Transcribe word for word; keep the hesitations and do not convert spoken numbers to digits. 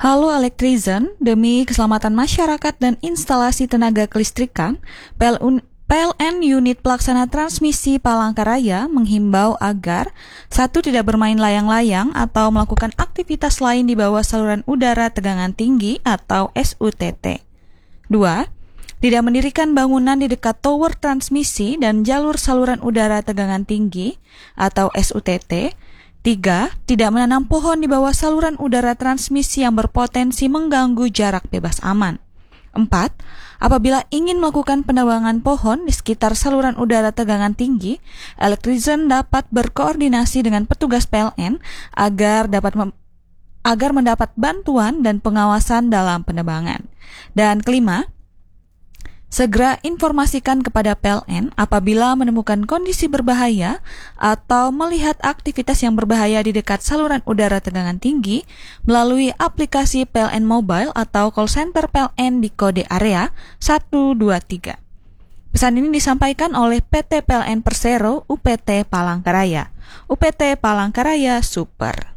Halo Electrizen, demi keselamatan masyarakat dan instalasi tenaga kelistrikan, P L U P L N Unit Pelaksana Transmisi Palangkaraya menghimbau agar satu tidak bermain layang-layang atau melakukan aktivitas lain di bawah saluran udara tegangan tinggi atau S U T T. Dua, tidak mendirikan bangunan di dekat tower transmisi dan jalur saluran udara tegangan tinggi atau S U T T. Tiga, tidak menanam pohon di bawah saluran udara transmisi yang berpotensi mengganggu jarak bebas aman. Empat, apabila ingin melakukan penebangan pohon di sekitar saluran udara tegangan tinggi, Electrizen dapat berkoordinasi dengan petugas P L N agar dapat mem- agar mendapat bantuan dan pengawasan dalam penebangan. Dan kelima, segera informasikan kepada P L N apabila menemukan kondisi berbahaya atau melihat aktivitas yang berbahaya di dekat saluran udara tegangan tinggi melalui aplikasi P L N Mobile atau call center P L N di kode area satu dua tiga. Pesan ini disampaikan oleh P T P L N Persero U P T Palangkaraya. U P T Palangkaraya Super.